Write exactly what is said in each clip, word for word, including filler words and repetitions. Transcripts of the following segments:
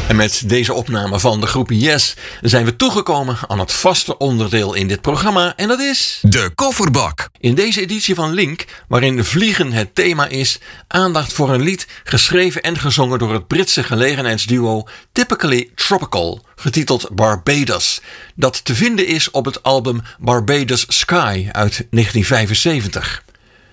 En met deze opname van de groep Yes zijn we toegekomen aan het vaste onderdeel in dit programma en dat is... De Kofferbak. In deze editie van Link, waarin vliegen het thema is, aandacht voor een lied geschreven en gezongen door het Britse gelegenheidsduo Typically Tropical, getiteld Barbados, dat te vinden is op het album Barbados Sky uit negentien vijfenzeventig.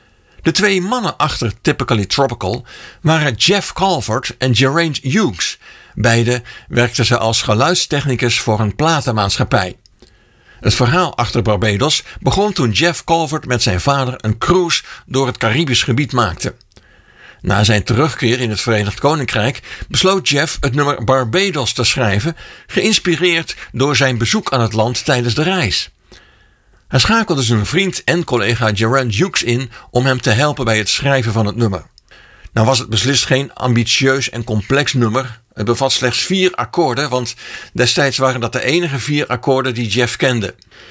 De twee mannen achter Typically Tropical waren Jeff Calvert en Geraint Hughes. Beide werkten ze als geluidstechnicus voor een platenmaatschappij. Het verhaal achter Barbados begon toen Jeff Calvert met zijn vader een cruise door het Caribisch gebied maakte. Na zijn terugkeer in het Verenigd Koninkrijk besloot Jeff het nummer Barbados te schrijven, geïnspireerd door zijn bezoek aan het land tijdens de reis. Hij schakelde zijn vriend en collega Geraint Hughes in om hem te helpen bij het schrijven van het nummer. Nou was het beslist geen ambitieus en complex nummer. Het bevat slechts vier akkoorden, want destijds waren dat de enige vier akkoorden die Jeff kende.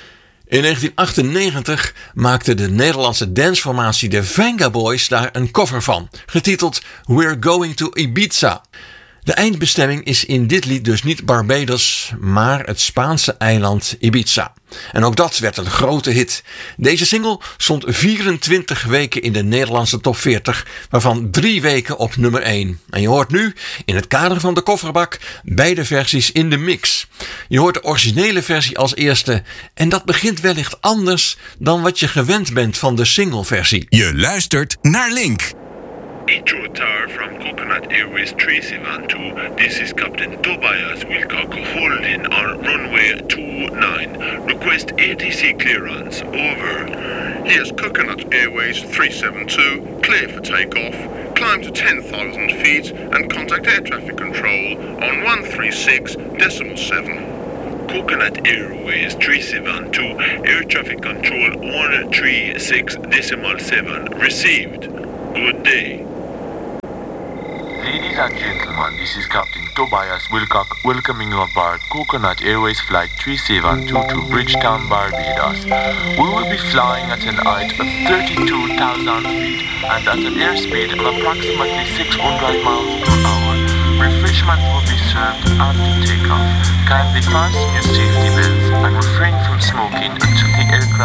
In negentien achtennegentig maakte de Nederlandse danceformatie de Venga Boys daar een cover van, getiteld We're Going to Ibiza. De eindbestemming is in dit lied dus niet Barbados, maar het Spaanse eiland Ibiza. En ook dat werd een grote hit. Deze single stond vierentwintig weken in de Nederlandse top veertig, waarvan drie weken op nummer één. En je hoort nu, in het kader van de Kofferbak, beide versies in de mix. Je hoort de originele versie als eerste, en dat begint wellicht anders dan wat je gewend bent van de singleversie. Je luistert naar Link. Icho Tower from Coconut Airways three seven two. This is Captain Tobias Wilcock holding on runway two nine. Request A T C clearance. Over. Here's Coconut Airways three seven two. Clear for takeoff. Climb to ten thousand feet and contact air traffic control on one three six decimal seven. Coconut Airways three seven two. Air traffic control one three six decimal seven. Received. Good day. Ladies and gentlemen, this is Captain Tobias Wilcock welcoming you aboard Coconut Airways Flight three seven two to Bridgetown, Barbados. We will be flying at an height of thirty-two thousand feet and at an airspeed of approximately six hundred miles per hour. Refreshment will be served after takeoff. Kindly fasten your safety belts and refrain from smoking until the aircraft